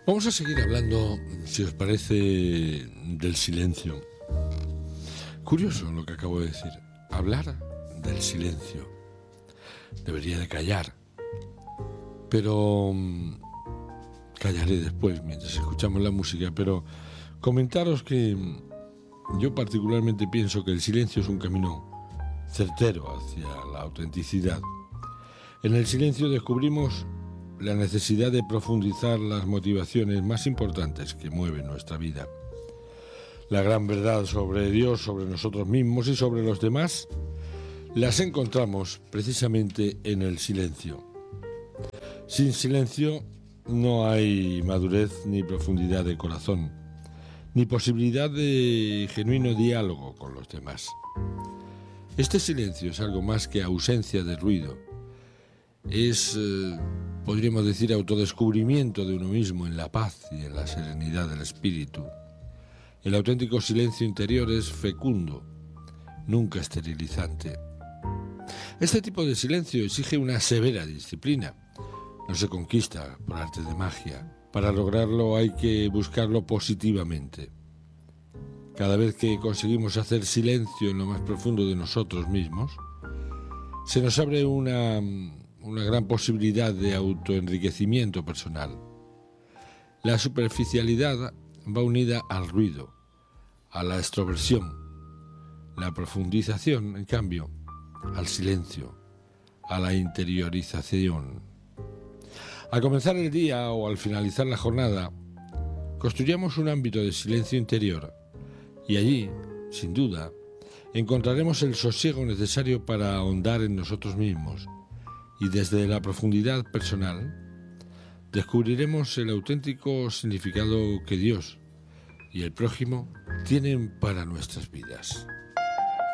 Vamos a seguir hablando, si os parece, del silencio. Curioso lo que acabo de decir. Hablar del silencio. Debería de callar. Pero callaré después, mientras escuchamos la música. Pero comentaros que yo particularmente pienso que el silencio es un camino certero hacia la autenticidad. En el silencio descubrimos la necesidad de profundizar las motivaciones más importantes que mueven nuestra vida. La gran verdad sobre Dios, sobre nosotros mismos y sobre los demás, las encontramos precisamente en el silencio. Sin silencio no hay madurez ni profundidad de corazón, ni posibilidad de genuino diálogo con los demás. Este silencio es algo más que ausencia de ruido. Es, podríamos decir, autodescubrimiento de uno mismo en la paz y en la serenidad del espíritu. El auténtico silencio interior es fecundo, nunca esterilizante. Este tipo de silencio exige una severa disciplina. No se conquista por arte de magia. Para lograrlo hay que buscarlo positivamente. Cada vez que conseguimos hacer silencio en lo más profundo de nosotros mismos, se nos abre una gran posibilidad de autoenriquecimiento personal. La superficialidad va unida al ruido, a la extroversión. La profundización, en cambio, al silencio, a la interiorización. Al comenzar el día o al finalizar la jornada, construyamos un ámbito de silencio interior y allí, sin duda, encontraremos el sosiego necesario para ahondar en nosotros mismos. Y desde la profundidad personal, descubriremos el auténtico significado que Dios y el prójimo tienen para nuestras vidas.